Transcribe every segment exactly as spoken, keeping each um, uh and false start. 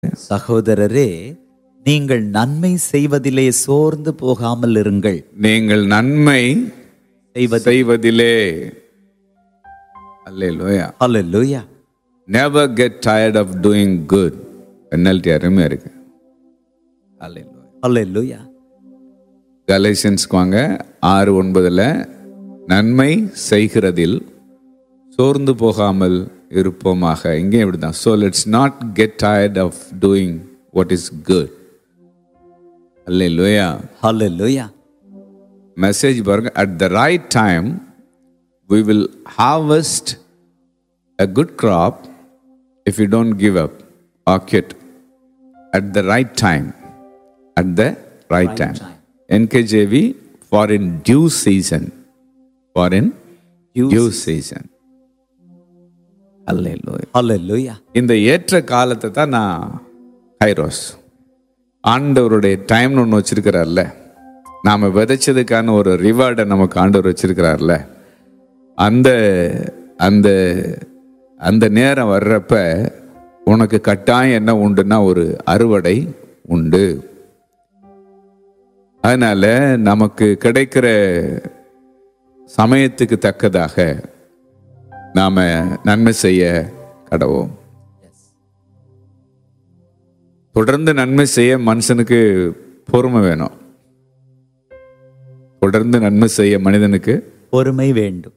சகோதரரே, நீங்கள் நன்மை செய்வதிலே சோர்ந்து போகாமல் இருங்கள். நீங்கள் நன்மை செய்வது- செய்வதிலே அல்லேலூயா. Hallelujah. Never get tired of doing good. Penalty அருமையா இருக்கு. அல்லேலூயா. Hallelujah. கலேசியன்ஸ்க்கு வாங்க, ஆறு ஒன்பதுல நன்மை செய்கிறதில் சோர்ந்து போகாமல் இருப்போமாக. இங்கே இப்படிதான். So let's not get tired of doing what is good. Hallelujah. Hallelujah. Message பாருங்க. At the right time we will harvest a good crop if you don't give up or quit. At the right time. At the right, Right time. time. N K J V, for in due season. For in Due due season. Hallelujah. Hallelujah. இந்த ஏற்ற காலத்தை தான் நான் kairos, ஆண்டவருடைய டைம்னு ஒன்று வச்சிருக்கிறார்ல, நாம் விதைச்சதுக்கான ஒரு ரிவார்டை நமக்கு ஆண்டவர் வச்சிருக்கிறார்ல, அந்த அந்த அந்த நேரம் வர்றப்ப உனக்கு கட்டாயம் என்ன உண்டுன்னா ஒரு அறுவடை உண்டு. அதனால நமக்கு கிடைக்கிற சமயத்துக்கு தக்கதாக நாம நன்மை செய்ய கடவோம். தொடர்ந்து நன்மை செய்ய மனுஷனுக்கு பொறுமை வேணும். தொடர்ந்து நன்மை செய்ய மனிதனுக்கு பொறுமை வேண்டும்.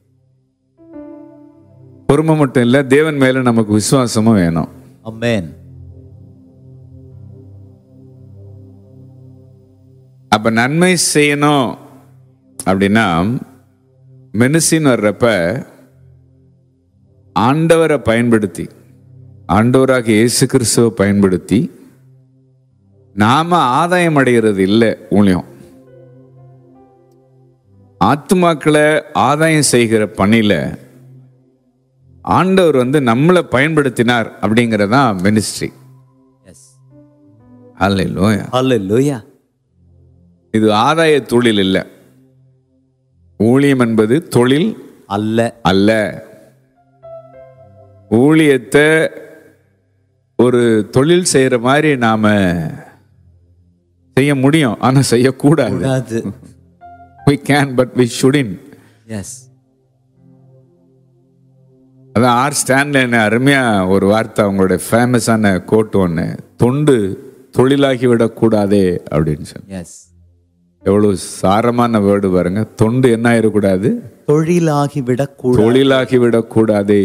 பொறுமை மட்டும் இல்ல, தேவன் மேல நமக்கு விசுவாசமும் வேணும். Amen. அப்ப நன்மை செய்யணும் அப்படின்னா மெனுசின்னு வர்றப்ப ஆண்டவரை பயன்படுத்தி, ஆண்டவராக இயேசு கிறிஸ்துவை பயன்படுத்தி நாம ஆதாயம் அடைகிறது இல்லை. ஊழியம் ஆத்துமாக்களை ஆதாயம் செய்கிற பணியில ஆண்டவர் வந்து நம்மளை பயன்படுத்தினார் அப்படிங்கறதான் மினிஸ்ட்ரி. Yes. அல்லேலூயா. Hallelujah. இது ஆதாய தொழில் இல்லை. ஊழியம் என்பது தொழில் அல்ல. அல்ல. ஊழியத்தை ஒரு தொழில் செய்யற மாதிரி நாம செய்ய முடியும், ஆனா செய்யக்கூடாது. கூடாது. We can but we shouldn't. Yes. அதான் ஆர் ஸ்டான்லி அருமையா ஒரு வார்த்தை, அவங்களுடைய ஃபேமஸான கோட் ஒன்று, தொண்டு தொழிலாகி விடக்கூடாதே அப்படின்னு சொல்லி. Yes. எவ்வளவு சாரமான வேர்டு பாருங்க. தொண்டு என்ன ஆயிடக்கூடாது? தொழிலாகி விடக்கூடாது. தொழிலாகி விடக்கூடாதே.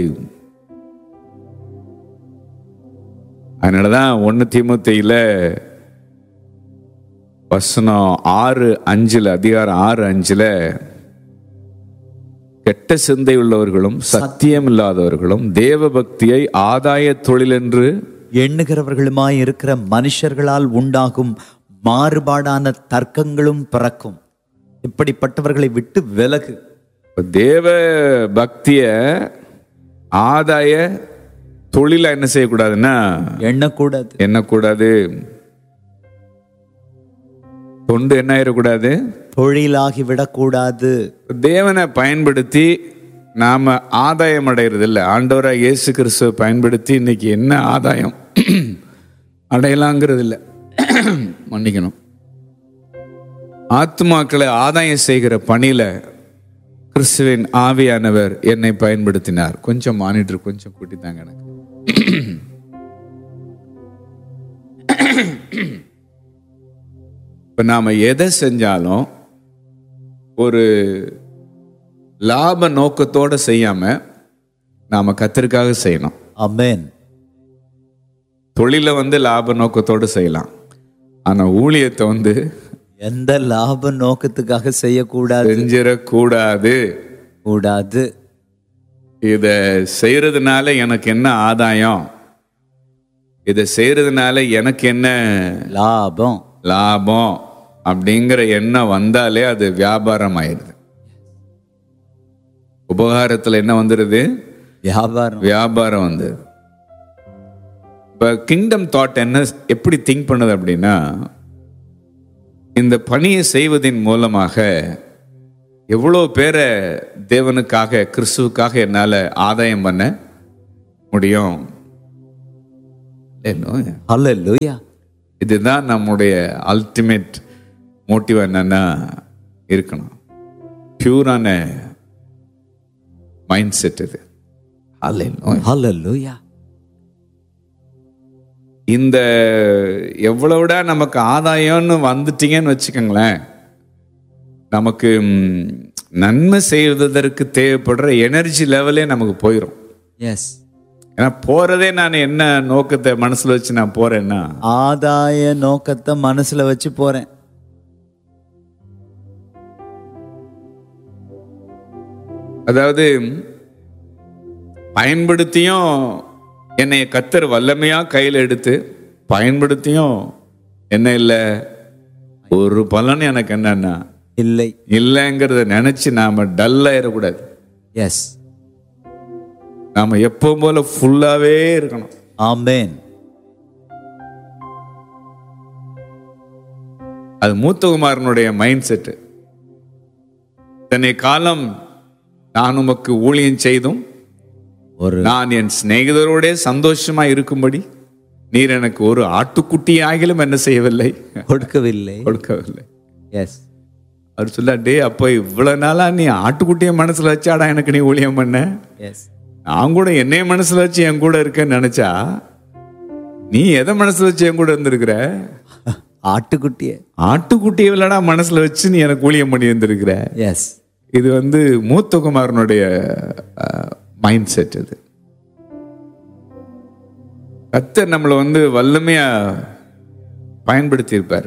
அதனாலதான் ஒன்னு தீமோத்தேயுல வசனம் ஆறு அஞ்சுல, அதிகாரம் ஆறு அஞ்சுல, கெட்ட சிந்தை உள்ளவர்களும் சத்தியம் இல்லாதவர்களும் தேவ பக்தியை ஆதாய தொழில் என்று எண்ணுகிறவர்களுமாய் இருக்கிற மனுஷர்களால் உண்டாகும் மாறுபாடான தர்க்கங்களும் பிறக்கும். இப்படிப்பட்டவர்களை விட்டு விலகு. தேவ பக்திய ஆதாய தொழில என்ன செய்யக்கூடாதுன்னா எண்ணக்கூடாது. எண்ணக்கூடாது. தொண்டு என்ன ஆயிடக்கூடாது? தொழிலாகி விடக்கூடாது. தேவனை பயன்படுத்தி நாம ஆதாயம் அடைகிறது இல்லை. ஆண்டவராக இயேசு கிறிஸ்துவை பயன்படுத்தி இன்னைக்கு என்ன ஆதாயம் அடையலாங்கிறது இல்லை. மன்னிக்கணும். ஆத்துமாக்களை ஆதாயம் செய்கிற பணியில கிறிஸ்துவின் ஆவியானவர் என்னை பயன்படுத்தினார். கொஞ்சம் மானிட்டர் கொஞ்சம் கூட்டித்தாங்க எனக்கு. இப்ப நாம எதை செஞ்சாலும் ஒரு லாப நோக்கத்தோட செய்யாம நாம கர்த்தருக்காக செய்யணும். ஆமென். தொழில வந்து லாப நோக்கத்தோடு செய்யலாம், ஆனா ஊழியத்தை வந்து எந்த லாப நோக்கத்துக்காக செய்யக்கூடாது. செஞ்சிடக்கூடாது. கூடாது. இத செய்யறதுனால எனக்கு என்ன ஆதாயம், இதை செய்யறதுனால எனக்கு என்ன லாபம் லாபம் அப்படிங்கிற எண்ணம் வந்தாலே அது வியாபாரம் ஆயிடுது. உபகாரத்துல என்ன வந்துடுது? வியாபாரம். வியாபாரம் வந்து இப்ப கிங்டம் தாட் என்ன எப்படி திங்க் பண்ணுது அப்படின்னா, இந்த பணியை செய்வதன் மூலமாக எவ்வளோ பேரை தேவனுக்காக கிறிஸ்துவுக்காக என்னால் ஆதாயம் பண்ண முடியும். ஹல்லேலூயா. இதுதான் நம்முடைய அல்டிமேட் மோட்டிவ். என்னன்னா இருக்கணும் பியூரான மைண்ட் செட். இது ஹல்லேலூயா. இந்த எவ்வளவுடா நமக்கு ஆதாயம்னு வந்துட்டீங்கன்னு வச்சுக்கோங்களேன், நமக்கு நன்மை செய்வதற்கு தேவைப்படுற எனர்ஜி லெவலே நமக்கு போயிடும். எஸ். ஏன்னா போறதே நான் என்ன நோக்கத்தை மனசுல வச்சு நான் போறேன்னா, ஆதாய நோக்கத்தை மனசுல வச்சு போறேன். அதாவது பயன்படுத்தியும் என்னை கர்த்தர் வல்லமையா கையில் எடுத்து பயன்படுத்தியும் என்ன இல்லை, ஒரு பலன் எனக்கு என்னன்னா இல்லை இல்லைங்கிறத நினைச்சு நாம டல் ஆயிடக்கூடாது. எஸ். நாம எப்பவும் போல ஃபுல்லாவே இருக்கணும். ஆமென். அது மூத்தகுமாரனுடைய மைண்ட் செட்டு. தன்னை காலம் நான் உமக்கு ஊழியம் செய்தும் ஒரு நான் என் சிநேகிதரோட சந்தோஷமா இருக்கும்படி நீர் எனக்கு ஒரு ஆட்டுக்குட்டி ஆகிலும் என்ன செய்யவில்லை, கொடுக்கவில்லை கொடுக்கவில்லை. எஸ். அவர் சொல்ல, டே அப்போ இவ்வளவு நாளா நீ ஆட்டுக்குட்டிய மனசுல வச்சாடா எனக்கு நீ ஊழியம் பண்ண. எஸ். நான் கூட என்னைய மனசுல வச்சு என் கூட இருக்கேன்னு நினைச்சா நீ எதை மனசுல வச்சு என் கூட இருந்திருக்கிற? ஆட்டுக்குட்டிய ஆட்டுக்குட்டியை வில்லடா மனசுல வச்சு நீ எனக்கு ஊழியம் பண்ணி வந்திருக்கிற. எஸ். இது வந்து மூத்தகுமாரனுடைய மைண்ட் செட். இது கர்த்தர் நம்மளை வந்து வல்லமையா பயன்படுத்தி இருப்பார்.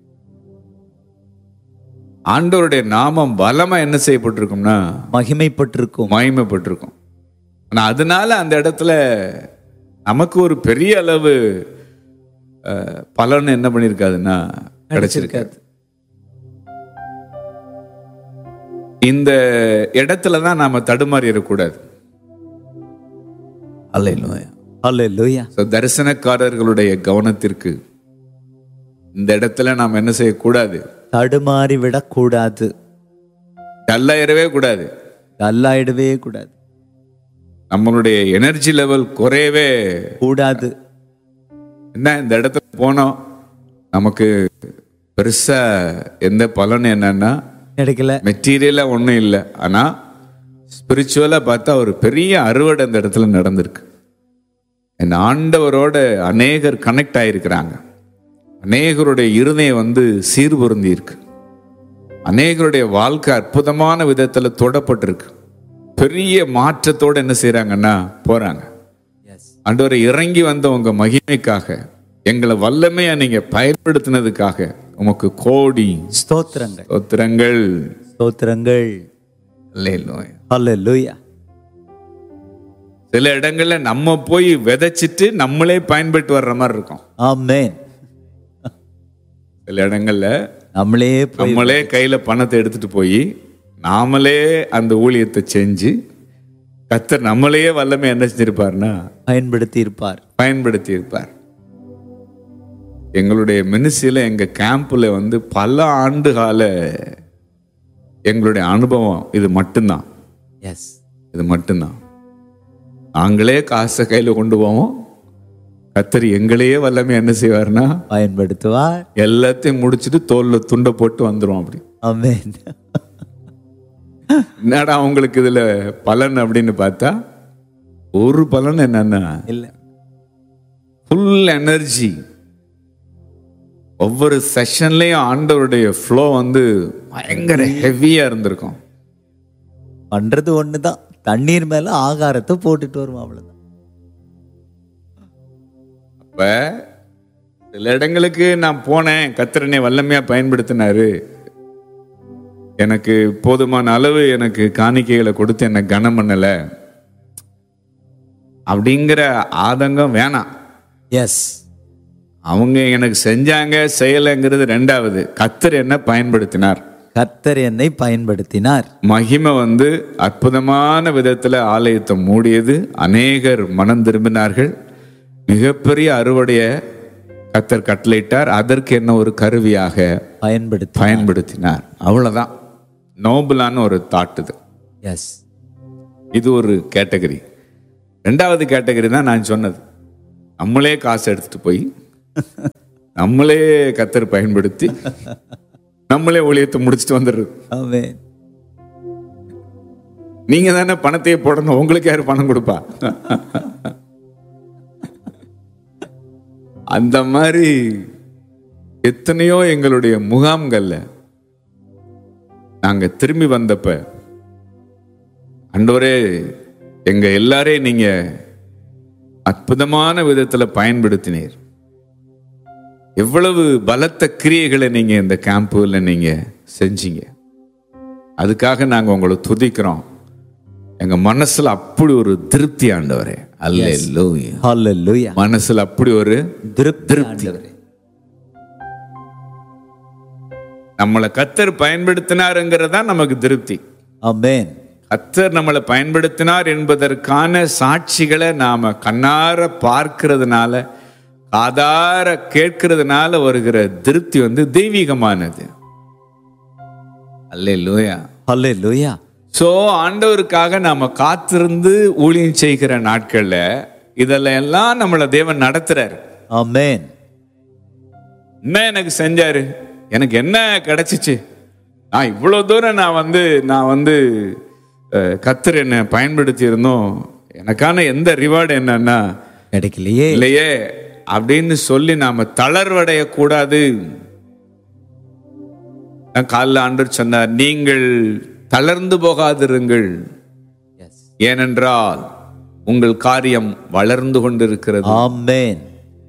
ஆண்டவருடைய நாமம் பலமா என்ன செய்யப்பட்டிருக்கும்னா மகிமைப்பட்டிருக்கும், மகிமைப்பட்டிருக்கும். ஆனா அதனால அந்த இடத்துல நமக்கு ஒரு பெரிய அளவு பலன் என்ன பண்ணிருக்காதுன்னா கிடைச்சிருக்காது. இந்த இடத்துல தான் நாம தடுமாறி இருக்கக்கூடாது. அல்லேலூயா. அல்லேலூயா. தரிசனக்காரர்களுடைய கவனத்திற்கு இந்த இடத்துல நாம் என்ன செய்யக்கூடாது, தடுமாறி விடக்கூடாது, டல்லாயிடவே கூடாது, டல்லாயிடவே கூடாது, நம்மளுடைய எனர்ஜி லெவல் குறையவே கூடாது. என்ன இந்த இடத்துல போனோம் நமக்கு பெருசா எந்த பலன் என்னன்னா கிடைக்கல, மெட்டீரியலா ஒன்றும் இல்லை. ஆனா ஸ்பிரிச்சுவலா பார்த்தா ஒரு பெரிய அறுவடை அந்த இடத்துல நடந்திருக்கு. என் ஆண்டவரோட அநேகர் கனெக்ட் ஆயிருக்கிறாங்க. அநேகருடைய இருதயம் வந்து சீர்பொருந்தி இருக்கு. அநேகருடைய வாழ்க்கை அற்புதமான விதத்துல தொடப்பட்டிருக்கு. பெரிய மாற்றத்தோட என்ன செய்யறாங்கன்னா போறாங்க. ஆண்டவரை இறங்கி வந்த உங்க மகிமைக்காக, எங்களை வல்லமையா நீங்க பயன்படுத்தினதுக்காக உமக்கு கோடி ஸ்தோத்திரங்கள், ஸ்தோத்திரங்கள், ஸ்தோத்திரங்கள். அல்லேலூயா. அல்லேலூயா. சில இடங்கள்ல நம்ம போய் விதைச்சிட்டு நம்மளே பயன்பட்டு வர்ற மாதிரி இருக்கும். ஆமென். சில இடங்கள்ல நம்மளே நம்மளே கையில பணத்தை எடுத்துட்டு போய் நாமளே அந்த ஊழியத்தை செஞ்சு கர்த்தர் நம்மளையே வல்லமை என்ன செஞ்சிருப்பார்னா பயன்படுத்தி இருப்பார், பயன்படுத்தி இருப்பார். எங்களுடைய மினிஸ்ட்ரியில எங்க கேம்ப்ல வந்து பல ஆண்டு கால எங்களுடைய அனுபவம் இது மட்டும்தான். எஸ். இது மட்டும்தான். நாங்களே காசை கையில கொண்டு போவோம், கர்த்தர் எங்களையே வல்லமை என்ன செய்வார்னா பயன்படுத்துவார். எல்லாத்தையும் முடிச்சுட்டு தோல்ல துண்டை போட்டு வந்துரும். அப்படி ஆமென். என்னடா உங்களுக்கு இதுல பலன் அப்படின்னு பார்த்தா ஒரு பலன் என்னன்னா இல்ல. Full energy. ஒவ்வொரு செஷன்லயும் ஆண்டவருடைய ஃப்ளோ வந்து பயங்கர ஹெவியா இருந்திருக்கும். பண்றது ஒண்ணுதான், தண்ணீர் மேல ஆகாரத்தை போட்டுட்டு வரும், அவ்வளவுதான். அப்ப சில இடங்களுக்கு நான் போனேன், கர்த்தரனை வல்லமையா பயன்படுத்தினாரு, எனக்கு போதுமான அளவு எனக்கு காணிக்கைகளை கொடுத்து என்ன கனம் பண்ணல அப்படிங்கிற ஆதங்கம் வேணாம். எஸ். அவங்க எனக்கு செஞ்சாங்க செய்யலைங்கிறது ரெண்டாவது. கர்த்தர் என்ன பயன்படுத்தினார், கர்த்தர் என்னை பயன்படுத்தினார். மகிமை வந்து அற்புதமான விதத்துல ஆலயத்தை மூடியது. அநேகர் மனம் திரும்பினார்கள். மிகப்பெரிய அறுவடைய கர்த்தர் கட்டளையிட்டார். அதற்கு என்ன ஒரு கருவியாக பயன்படுத்தி பயன்படுத்தினார். அவ்வளவுதான். நோபலான ஒரு தாட் இது. எஸ். இது ஒரு கேட்டகரி. ரெண்டாவது கேட்டகரி தான் நான் சொன்னது. நம்மளே காசு எடுத்துட்டு போய் நம்மளே கத்தர் பயன்படுத்தி நம்மளே ஊழியத்தை முடிச்சுட்டு வந்துடுறது. ஆமென். நீங்க தானே பணத்தையே போடணும், உங்களுக்கு யாரு பணம் கொடுப்பா? அந்த மாதிரி எத்தனையோ எங்களுடைய முகாம்கள்ல நாங்க திரும்பி வந்தப்ப, ஆண்டவரே எங்க எல்லாரையும் நீங்க அற்புதமான விதத்துல பயன்படுத்தினீர், எவ்வளவு பலத்த கிரியைகளை நீங்க இந்த கேம்புல நீங்க செஞ்சீங்க, அதுக்காக நாங்க உங்களை துதிக்கிறோம். எங்க மனசுல அப்படி ஒரு திருப்தி ஆண்டவரே. அல்லேலூயா. ஹல்லேலூயா. மனசுல அப்படி ஒரு திருப்தி ஆண்டவரே. நம்மளை கத்தர் பயன்படுத்தினாருங்கிறதா நமக்கு திருப்தி. ஆமென். கத்தர் நம்மளை பயன்படுத்தினார் என்பதற்கான சாட்சிகளை நாம கண்ணார பார்க்கிறதுனால, காதார கேட்கிறதுனால வருகிற திருப்தி வந்து தெய்வீகமானது. அல்லேலூயா. ஹல்லேலூயா. சோ ஆண்டவருக்காக நாம காத்திருந்து ஊழியம் செய்கிற நாட்கள்ல இதெல்லாம் எல்லாம் நம்மள தேவன் நடத்துறாரு. ஆமென். என்ன எனக்கு செஞ்சாரு, எனக்கு என்ன கிடைச்சிச்சு, நான் இவ்வளவு தூரம் நான் வந்து நான் வந்து கத்தர் என்னை பயன்படுத்தி இருந்தோம், எனக்கான எந்த ரிவார்டு என்னன்னா கிடைக்கலையே இல்லையே அப்படின்னு சொல்லி நாம தளர்வடைய கூடாது. காலைல ஆண்டவர் சொன்னார், நீங்கள் தளர்ந்து போகாதிருங்கள், ஏனென்றால் உங்கள் காரியம் வளர்ந்து கொண்டிருக்கிறது. ஆமென்.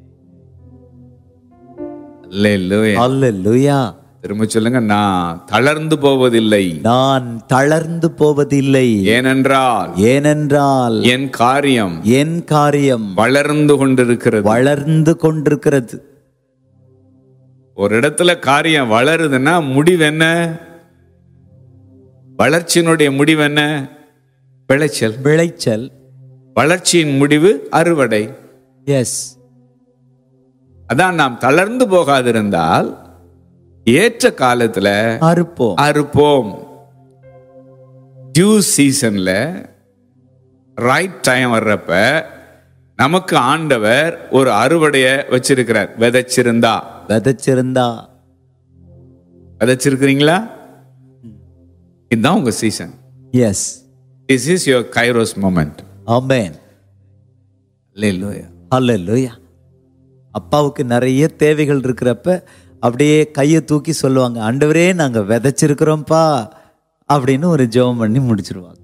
அல்லேலூயா. ஹல்லேலூயா. திரும்ப சொல்லுங்க, நான் தளர்ந்து போவதில்லை, நான் தளர்ந்து போவதில்லை, ஏனென்றால் ஏனென்றால் என் காரியம் என் காரியம் வளர்ந்து கொண்டிருக்கிறது. வளர்ந்து கொண்டிருக்கிறது. ஒரு இடத்துல காரியம் வளருதுன்னா முடிவு என்ன? வளர்ச்சியினுடைய முடிவு என்ன? விளைச்சல். விளைச்சல். வளர்ச்சியின் முடிவு அறுவடை. எஸ். அதான் நாம் தளர்ந்து போகாதிருந்தால் ஏற்ற காலத்துல அறுப்போம் அறுப்போம். டியூ சீசன்ல ரைட் டைம் வர்றப்ப நமக்கு ஆண்டவர் ஒரு அறுவடைய வச்சிருக்கிறார். விதைச்சிருந்தா விதைச்சிருந்தா விதைச்சிருக்கிறீங்களா? இதுதான் உங்க season. S. This is your kairos moment. ஆமென். அல்லேலூயா. ஹல்லேலூயா. அப்பாவுக்கு நிறைய தேவைகள் இருக்கிறப்ப அப்படியே கையை தூக்கி சொல்லுவாங்க, ஆண்டவரே நாங்க விதைச்சிருக்கிறோம்ப்பா அப்படின்னு ஒரு ஜெபம் பண்ணி முடிச்சிருவாங்க.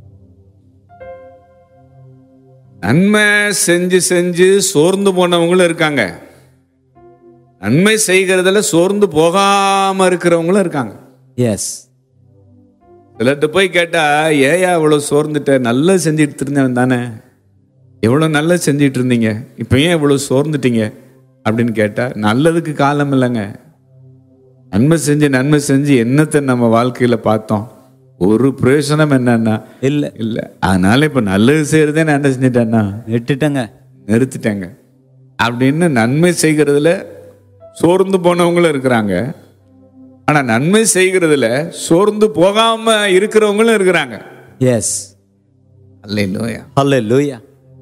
நன்மை செஞ்சு செஞ்சு சோர்ந்து போனவங்களும் இருக்காங்க, நன்மை செய்கிறதுல சோர்ந்து போகாம இருக்கிறவங்களும் இருக்காங்க. எஸ். சிலர்கிட்ட போய் கேட்டா, ஏயா இவ்வளவு சோர்ந்துட்ட, நல்லா செஞ்சுட்டு இருந்தேன் தானே, எவ்வளவு நல்லா செஞ்சிட்டு இருந்தீங்க, இப்ப ஏன் இவ்வளவு சோர்ந்துட்டீங்க அப்படின்னு கேட்டா, நல்லதுக்கு காலம் இல்லைங்க. நன்மை செஞ்சு நன்மை செஞ்சு என்னத்தை நம்ம வாழ்க்கையில பார்த்தோம்? ஒரு பிரயோஜனம் என்னன்னா இல்ல இல்ல. அதனால இப்ப நல்லது செய்யறதே நான் என்ன செஞ்சிட்டேன்னா விட்டுட்டேங்க, நிறுத்திட்டேங்க அப்படின்னு நன்மை செய்கிறதுல சோர்ந்து போனவங்களும் இருக்கிறாங்க. ஆனா நன்மை செய்கிறதுல சோர்ந்து போகாம இருக்கிறவங்களும் இருக்கிறாங்க. எஸ். அல்லேலூயா. ஹல்லேலூயா.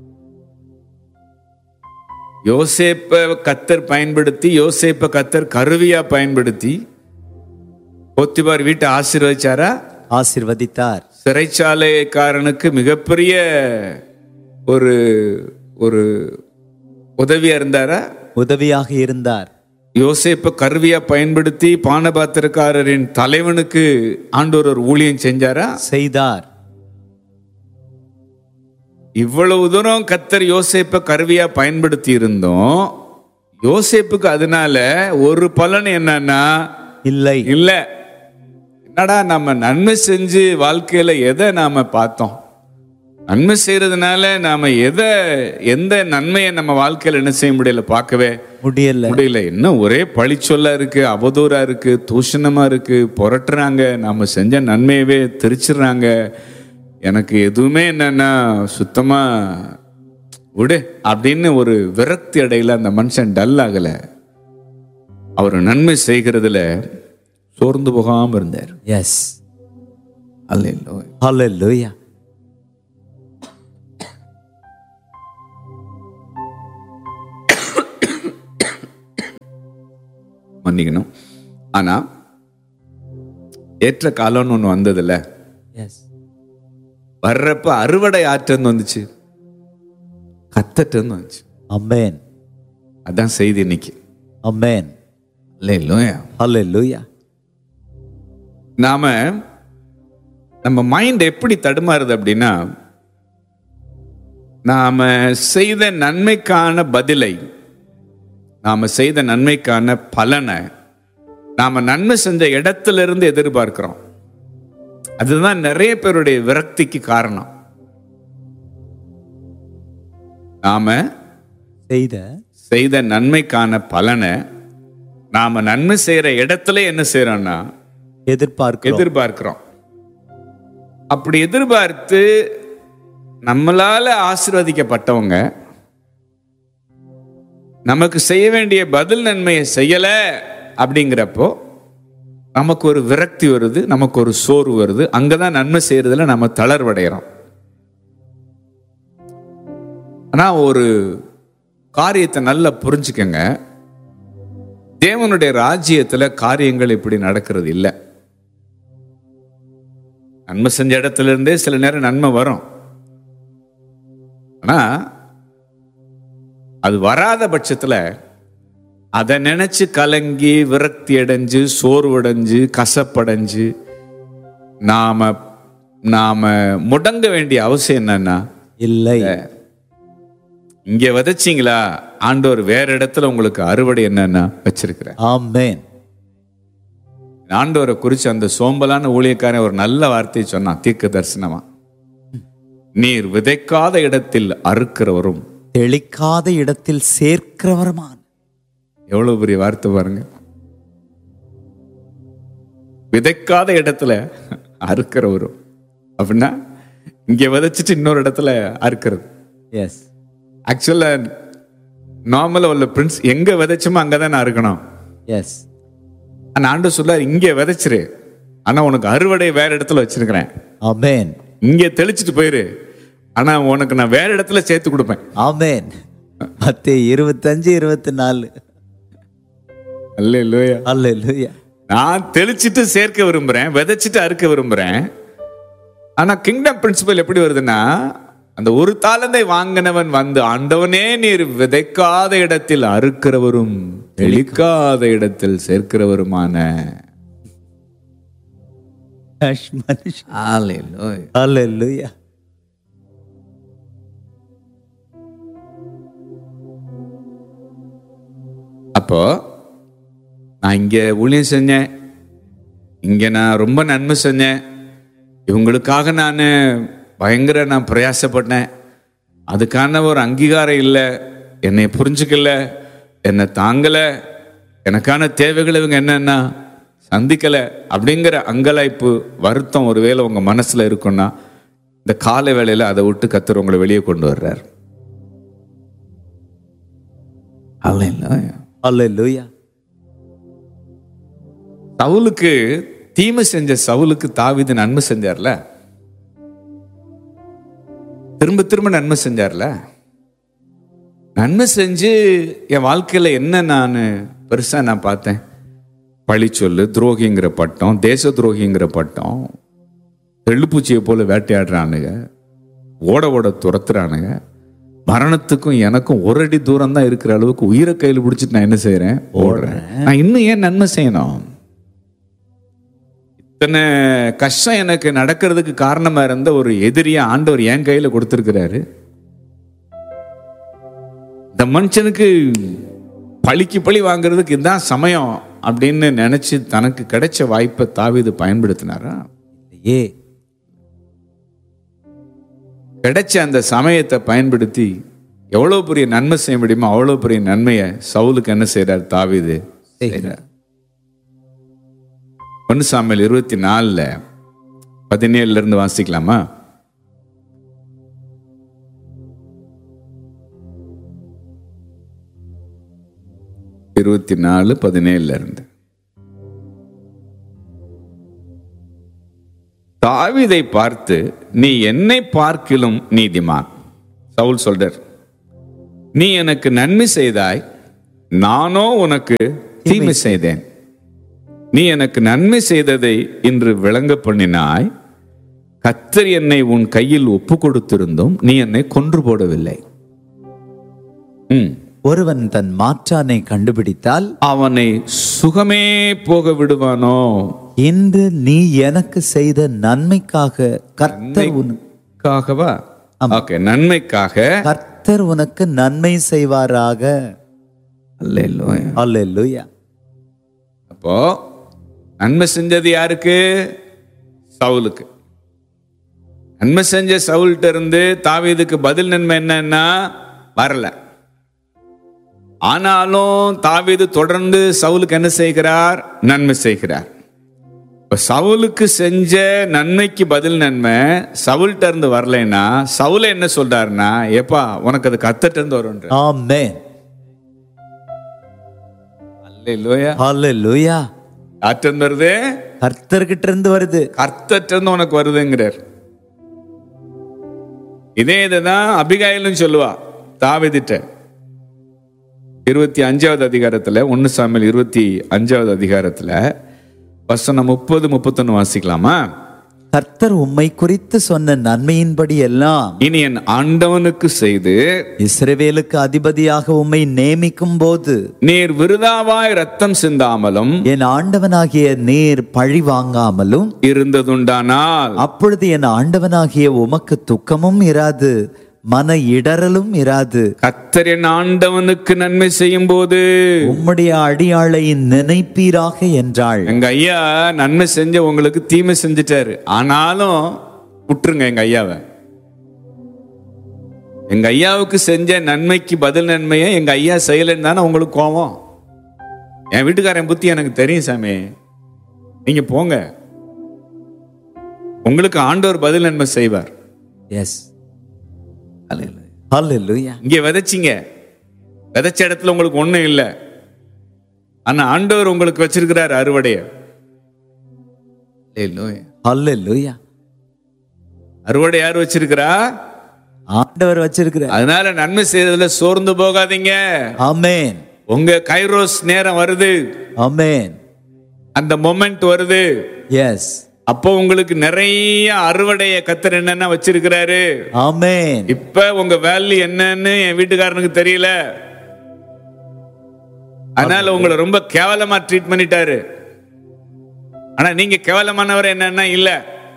யோசேப்ப கத்தர் பயன்படுத்தி, யோசேப்ப கத்தர் கருவியா பயன்படுத்தி போத்திபார் வீட்டை ஆசீர்வதிச்சாரா? ஆசீர்வதித்தார். சிறைச்சாலைக்காரனுக்கு மிகப்பெரிய ஒரு ஒரு உதவியா இருந்தாரா? உதவியாக இருந்தார். யோசேப்ப கருவியா பயன்படுத்தி பானபாத்திரக்காரரின் தலைவனுக்கு ஆண்டவர் ஒரு ஊழியம் செஞ்சாரா? செய்தார். இவ்வளவு தூரம் கத்தர் யோசேப்ப கருவியா பயன்படுத்தி இருந்தோம், யோசேப்புக்கு அதனால ஒரு பலன் என்னன்னா இல்லை இல்ல. என்னடா நம்ம நன்மை செஞ்சு வாழ்க்கையில எதை நாம பார்த்தோம்? நன்மை செய்யறதுனால நாம எதை, எந்த நன்மையை நம்ம வாழ்க்கையில என்ன செய்ய முடியல, பார்க்கவே முடியல முடியல. என்ன ஒரே பழிச்சொல்லா இருக்கு, அவதூறா இருக்கு, தூஷணமா இருக்கு, புரட்டுறாங்க, நம்ம செஞ்ச நன்மையவே திரிச்சிடுறாங்க. எனக்கு எதுவுமே என்னன்னா சுத்தமா விடு அப்படின்னு ஒரு விரக்தி அடையில அந்த மனுஷன் டல் ஆகல. அவர் நன்மை செய்கிறதுல சோர்ந்து போகாம இருந்தார். எஸ். அல்லேலூயா. மன்னிக்கணும். ஆனா ஏற்ற காலம்னு ஒண்ணு வந்ததில்ல. எஸ். வர்றப்ப அறுவடை ஆற்றுன்னு வந்துச்சு, கத்தட்டுன்னு வந்துச்சு. ஆமென். அதான் செய்தி இன்னைக்கு. ஆமென். அல்லேலூயா. ஹல்லேலூயா. நாம நம்ம மைண்ட் எப்படி தடுமாறுது அப்படின்னா, நாம செய்த நன்மைக்கான பதிலை, நாம செய்த நன்மைக்கான பலனை நாம நன்மை செஞ்ச இடத்துல இருந்து எதிர்பார்க்கிறோம். அதுதான் நிறைய பேருடைய விரக்திக்கு காரணம். நாம செய்த செய்த நன்மைக்கான பலனை நாம நன்மை செய்யற இடத்துல என்ன செய்யறோம்னா எதிர்பார்க்கிறோம். எதிர்பார்க்கிறோம். அப்படி எதிர்பார்த்து நம்மளால ஆசீர்வதிக்கப்பட்டவங்க நமக்கு செய்ய வேண்டிய பதில் நன்மையை செய்யல அப்படிங்கிறப்போ நமக்கு ஒரு விரக்தி வருது, நமக்கு ஒரு சோர்வு வருது. அங்கதான் நன்மை செய்யறதுல நம்ம தளர்வடைகிறோம். ஆனா ஒரு காரியத்தை நல்லா புரிஞ்சுக்கங்க, தேவனுடைய ராஜ்யத்துல காரியங்கள் இப்படி நடக்கிறது இல்லை. நன்மை செஞ்ச இடத்துல இருந்தே சில நேரம் நன்மை வரும். ஆனா அது வராத பட்சத்துல அதை நினைச்சு கலங்கி விரக்தி அடைஞ்சு சோர்வடைஞ்சு கசப்படைஞ்சு நாம நாம முடங்க வேண்டிய அவசியம் என்னன்னா இல்லை. இங்க விதைச்சிங்களா, ஆண்டவர் வேற இடத்துல உங்களுக்கு அறுவடை என்னன்னா வச்சிருக்கிற. ஆமென். ஆண்டவரை குறிச்சு அந்த சோம்பலான ஊழியக்காரன் ஒரு நல்ல வார்த்தையை சொன்னான், தீர்க்க தரிசனமா. நீர் விதைக்காத இடத்தில் அறுக்கிறவரும் தெளிக்காத இடத்தில் சேர்க்கிறவருமான. எவ்வளவு பெரிய வார்த்தை பாருங்க. விதைக்காத இடத்துல அறுக்கிறவரும் அப்படின்னா இங்க விதைச்சிட்டு இன்னொரு இடத்துல அறுக்கிறது. எஸ். ஆக்சுவலா நார்மலா உள்ள பிரின்ஸ் எங்க விதைச்சோமோ அங்கதான் நான் இருக்கணும். எஸ். ஆனா ஆண்டு சொல்ல இங்க விதைச்சிரு, ஆனா உனக்கு அறுவடை வேற இடத்துல வச்சிருக்கிறேன். ஆமென். இங்க தெளிச்சிட்டு போயிரு, ஆனா உனக்கு நான் வேற இடத்துல சேர்த்து கொடுப்பேன். ஆமென். மத்தேயு இருபத்தஞ்சு இருபத்தி நாலு. அல்லேலூயா. அல்லேலூயா. நான் தெளிச்சிட்டு சேர்க்க விரும்புறேன், விதைச்சிட்டு அறுக்க விரும்புறேன். ஆனா கிங்டம் பிரின்சிபல் எப்படி வருதுன்னா, அந்த ஒரு தாளந்தை வாங்கினவன் வந்து, ஆண்டவனே நீர் விதைக்காத இடத்தில் அறுக்கிறவரும் தெளிக்காத இடத்தில் சேர்க்கிறவருமான. அல்லேலூயா. அப்போ நான் இங்க ஊழியம் செஞ்சேன், இங்க நான் ரொம்ப நன்மை செஞ்சேன், இவங்களுக்காக நான் பயங்கர நான் பிரயாசப்பட்டேன், அதுக்கான ஒரு அங்கீகாரம் இல்லை, என்னை புரிஞ்சுக்கல, என்னை தாங்கல, எனக்கான தேவைகள் இவங்க என்னன்னா சந்திக்கல அப்படிங்கிற அங்கலாய்ப்பு வருத்தம் ஒருவேளை உங்க மனசுல இருக்குன்னா, இந்த காலை வேளையில அதை விட்டு கர்த்தர் உங்களை வெளியே கொண்டு வர்றார். அல்லேலூயா. சவுலுக்கு தீமை செஞ்ச சவுலுக்கு தாவீது நன்மை செஞ்சார்ல, திரும்ப திரும்ப நன்மை செஞ்சார்ல. நன்மை செஞ்சு என் வாழ்க்கையில என்ன நான் பெருசா நான் பார்த்தேன், பழி சொல்லு, துரோகிங்கிற பட்டம், தேச துரோகிங்கிற பட்டம், தெள்ளுப்பூச்சியை போல வேட்டையாடுறானுங்க, ஓட ஓட துரத்துறானுங்க, மரணத்துக்கும் எனக்கும் ஒரு அடி தூரம் தான் இருக்கிற அளவுக்கு உயிரை கையில் பிடிச்சிட்டு நான் என்ன செய்யறேன், ஓடுறேன். நான் இன்னும் ஏன் நன்மை செய்யணும்? இத்தனை கஷ்டம் எனக்கு நடக்கிறதுக்கு காரணமா இருந்த ஒரு எதிரியா ஆண்டவர் என் கையில கொடுத்திருக்கிறாரு. இந்த மனுஷனுக்கு பழிக்கு பழி வாங்குறதுக்கு இதுதான் சமயம் அப்படின்னு நினைச்சு தனக்கு கிடைச்ச வாய்ப்பை தாவீது பயன்படுத்தினாரா? ஏ கிடைச்ச அந்த சமயத்தை பயன்படுத்தி எவ்வளவு பெரிய நன்மை செய்ய முடியுமோ அவ்வளவு பெரிய நன்மையை சவுலுக்கு என்ன செய்யறார், தாவீது செய்யறார். ஒன்னு சாமுவேல் இருபத்தி நாலுல பதினேழுல இருந்து வாசிக்கலாமா? இருபத்தி நாலு பதினேழுல இருந்து. தாவீதை பார்த்து, நீ என்னை பார்க்கிலும் நீதிமான். சவுல் சொல்றார், நீ எனக்கு நன்மை செய்தாய், நானோ உனக்கு தீமை செய்தேன். நீ எனக்கு நன்மை செய்ததை இன்று விளங்க பண்ணினாய். கர்த்தர் என்னை உன் கையில் ஒப்பு கொடுத்திருந்தும் நீ என்னை கொன்று போடவில்லை. ம். ஒருவன் தன் மாற்றானை கண்டுபிடித்தால் அவனை சுகமே போக விடுவானோ? இன்று நீ எனக்கு செய்த நன்மைக்காக கர்த்தர் உன் நன்மைக்காகவா? ஓகே, நன்மைக்காக கர்த்தர் உனக்கு நன்மை செய்வாராக. அல்லேலூயா. அல்லேலூயா. அப்போ நன்மை செஞ்சது யாருக்கு? சவுலுக்கு. நன்மை செஞ்ச சவுல்ட்ட இருந்து தாவீதுக்கு பதில் நன்மை என்னன்னா வரல. ஆனாலும் தாவீது தொடர்ந்து சவுலுக்கு என்ன செய்கிறார்? நன்மை செய்கிறார். இப்ப சவுலுக்கு செஞ்ச நன்மைக்கு பதில் நன்மை சவுல்ட்ட இருந்து வரலைன்னா சவுல என்ன சொல்றாருன்னா, ஏப்பா உனக்கு அது கர்த்தர்ட்ட இருந்து வரும். ஆமென். அல்லேலூயா. அல்லேலூயா. யார்ட்ட இருந்து வருது? கர்த்தர்கிட்ட இருந்து வருது. கர்த்தர்ட்ட இருந்து உனக்கு வருதுங்கிறார். இதே இதுதான் அபிகாயிலும் சொல்லுவா தாவீதுட்ட. இருபத்தி அஞ்சாவது அதிகாரத்துல, ஒன்னு சாமுவேல் இருபத்தி அஞ்சாவது அதிகாரத்துல வசனம் முப்பது முப்பத்தொன்னு வாசிக்கலாமா? கர்த்தர் உம்மை குறித்து சொன்ன நன்மையின்படி எல்லாம் இனி என் ஆண்டவனுக்கு செய்து இஸ்ரவேலுக்கு அதிபதியாக உம்மை நியமிக்கும் போது நீர் விருதாவாய் ரத்தம் சிந்தாமலும் என் ஆண்டவனாகிய நீர் பழி வாங்காமலும் இருந்ததுண்டானால் அப்பொழுது என் ஆண்டவனாகிய உமக்கு துக்கமும் இராது, மன இடறலும் இராது. கர்த்தர் என் ஆண்டவனுக்கு நன்மை செய்யும் போது உம்முடைய அடியாளை நினைப்பீராக என்றாள். எங்க ஐயா நன்மை செஞ்ச உங்களுக்கு தீமை செஞ்சிட்டாரு, ஆனாலும் விட்டுருங்க எங்க ஐயாவை. எங்க ஐயாவுக்கு செஞ்ச நன்மைக்கு பதில் நன்மையை எங்க ஐயா செய்யலன்னு தானே உங்களுக்கு கோவம். என் வீட்டுக்காரன் புத்தி எனக்கு தெரியும் சாமி, நீங்க போங்க, உங்களுக்கு ஆண்டவர் பதில் நன்மை செய்வார். எஸ். ஹல்லேலூயா. இங்க விதைச்சிங்க, விதைச்ச இடத்துல உங்களுக்கு ஒண்ணும் இல்லை, ஆனா ஆண்டவர் உங்களுக்கு வச்சிருக்கிறார் அறுவடைய. ஹல்லேலூயா. அறுவடை யார் வச்சிருக்கிறா? ஆண்டவர் வச்சிருக்கிறார். அதனால நன்மை செய்யறதுல சோர்ந்து போகாதீங்க. ஆமென். உங்க கைரோஸ் நேரம் வருது. ஆமென். அந்த மொமெண்ட் வருது. எஸ். அப்போ உங்களுக்கு நிறைய அறுவடைய கர்த்தர் என்னென்ன வச்சிருக்கிறாரு. ஆமென். இப்ப உங்க வேல்யூ என்னன்னு என் வீட்டுக்காரனுக்கு தெரியல, அதனால உங்களை ரொம்ப கேவலமா ட்ரீட் பண்ணிட்டாரு. ஆனா நீங்க கேவலமானவர் என்னன்னா இல்ல.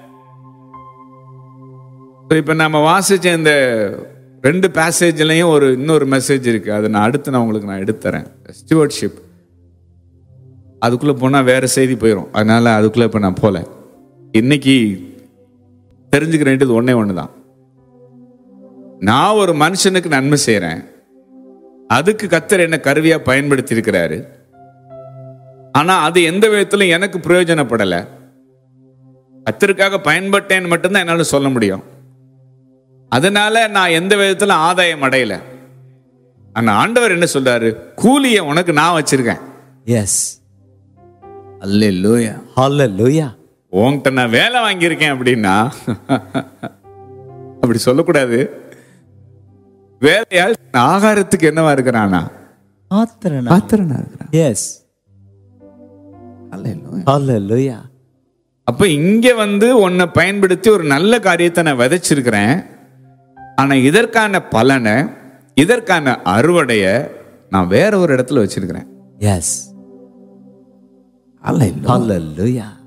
இப்ப நாம வாசிச்ச இந்த ரெண்டு பேசேஜ்லயும் ஒரு இன்னொரு மெசேஜ் இருக்கு. அதை நான் அடுத்து நான் உங்களுக்கு நான் எடுத்துறேன். ஸ்டூவர்ட்ஷிப், அதுக்குள்ள போனா வேற செய்தி போயிடும், அதனால அதுக்குள்ள இப்ப நான் போல. இன்னைக்கு தெரிஞ்சுக்க வேண்டியது ஒன்னே ஒண்ணுதான். நான் ஒரு மனுஷனுக்கு நன்மை செய்யறேன், அதுக்கு கர்த்தர் என்ன கருவியா பயன்படுத்தி இருக்கிறாரு. ஆனா அது எந்த விதத்திலும் எனக்கு பிரயோஜனப்படல. கர்த்தருக்காக பயன்பட்டேன்னு மட்டும்தான் என்னால சொல்ல முடியும். அதனால நான் எந்த விதத்திலும் ஆதாயம் அடையல. ஆனா ஆண்டவர் என்ன சொல்றாரு? கூலிய உனக்கு நான் வச்சிருக்கேன். எஸ். அல்லேலூயா. ஹல்லேலூயா. உன்கிட்ட நான் வேலை வாங்கியிருக்கேன் அப்படின்னா அப்படி சொல்லக்கூடாது. வேலையால் ஆகாரத்துக்கு என்னவா இருக்கிறானா? பாத்திரனா இருக்கிறான். எஸ். ஹல்லேலூயா. அப்ப இங்க வந்து உன்னை பயன்படுத்தி ஒரு நல்ல காரியத்தை நான் விதைச்சிருக்கிறேன். ஆனா இதற்கான பலனை, இதற்கான அறுவடைய நான் வேற ஒரு இடத்துல வச்சிருக்கிறேன். எஸ். ஹல்லேலூயா.